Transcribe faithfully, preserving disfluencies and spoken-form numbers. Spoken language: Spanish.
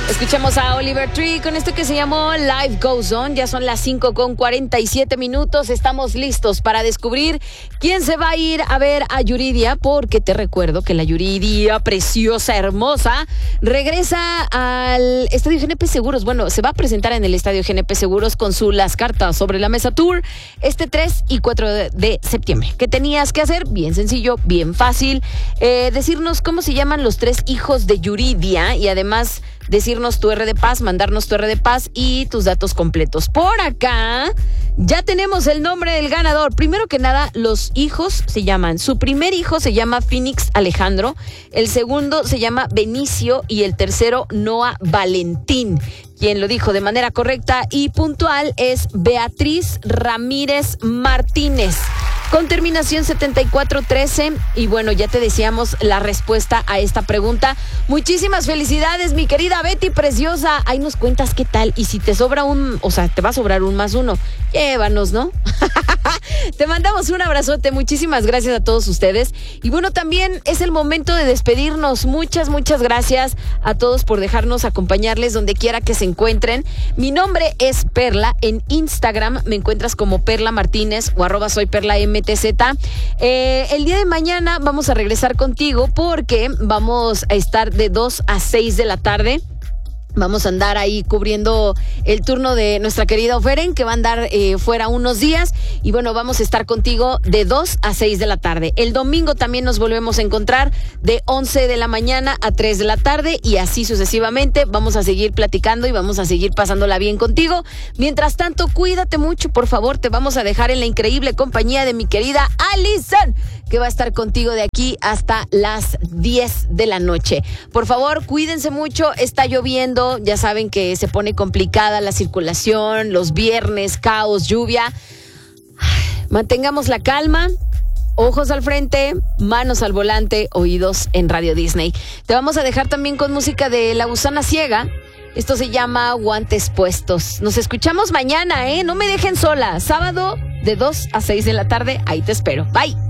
Escuchamos a Oliver Tree con esto que se llamó Life Goes On. Ya son las cinco con cuarenta y siete minutos. Estamos listos para descubrir quién se va a ir a ver a Yuridia, porque te recuerdo que la Yuridia, preciosa, hermosa, regresa al Estadio G N P Seguros. Bueno, se va a presentar en el Estadio G N P Seguros con su Las Cartas sobre la Mesa Tour este tres y cuatro de septiembre. ¿Qué tenías que hacer? Bien sencillo, bien fácil. Eh, decirnos cómo se llaman los tres hijos de Yuridia y además decirnos tu R de Paz, mandarnos tu R de Paz y tus datos completos. Por acá ya tenemos el nombre del ganador. Primero que nada, los hijos se llaman, su primer hijo se llama Phoenix Alejandro, el segundo se llama Benicio y el tercero Noah Valentín. Quien lo dijo de manera correcta y puntual es Beatriz Ramírez Martínez, con terminación setenta y cuatro trece. Y bueno, ya te decíamos la respuesta a esta pregunta. Muchísimas felicidades, mi querida Betty preciosa. Ahí nos cuentas qué tal. Y si te sobra un, o sea, te va a sobrar un más uno, llévanos, ¿no? Te mandamos un abrazote. Muchísimas gracias a todos ustedes. Y bueno, también es el momento de despedirnos. Muchas, muchas gracias a todos por dejarnos acompañarles donde quiera que se encuentren. Mi nombre es Perla. En Instagram me encuentras como Perla Martínez o arroba soy Perla M T Z. Eh, el día de mañana vamos a regresar contigo porque vamos a estar de dos a seis de la tarde. Vamos a andar ahí cubriendo el turno de nuestra querida Oferen, que va a andar eh, fuera unos días. Y bueno, vamos a estar contigo de dos a seis de la tarde. El domingo también nos volvemos a encontrar de once de la mañana a tres de la tarde. Y así sucesivamente vamos a seguir platicando y vamos a seguir pasándola bien contigo. Mientras tanto, cuídate mucho, por favor. Te vamos a dejar en la increíble compañía de mi querida Alison, que va a estar contigo de aquí hasta las diez de la noche. Por favor, cuídense mucho. Está lloviendo. Ya saben que se pone complicada la circulación, los viernes, caos, lluvia. Mantengamos la calma, ojos al frente, manos al volante, oídos en Radio Disney. Te vamos a dejar también con música de La Gusana Ciega. Esto se llama Guantes Puestos. Nos escuchamos mañana, ¿eh? No me dejen sola. Sábado de dos a seis de la tarde. Ahí te espero. Bye.